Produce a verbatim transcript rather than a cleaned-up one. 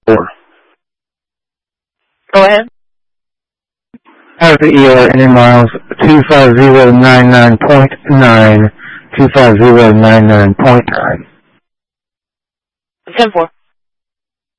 four. Go ahead. Alpha E R N miles two five zero nine nine point nine, two five zero nine nine point nine. ten four.